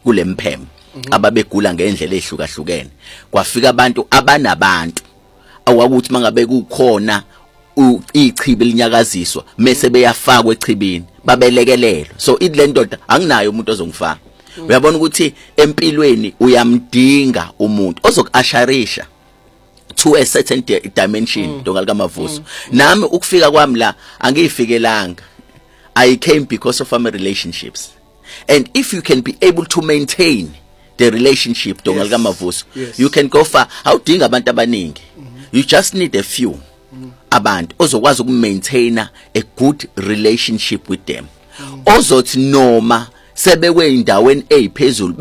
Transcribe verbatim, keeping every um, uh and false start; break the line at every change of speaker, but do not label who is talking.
kulempheme ababegula ngendlela ehlukahlukene kwafika abantu abanabantu awakuthi mangabe kukhona ichibi linyakaziswa mase beyafakwa echibini babelekelelo so ile ndoda anginayo umuntu ozongifaka uyabona ukuthi empilweni uyamdinga umuntu ozokuasharisha to a certain dimension dongalika mavuso nami ukufika kwami la angiyifikelanga I came because of family relationships and if you can be able to maintain the relationship dongalika mavuso you can go far awudinga abantu abaningi you just need a few abantu ozokwazi ukumaintaina a good relationship with them ozothi noma sebekwe indaweni eziphezulu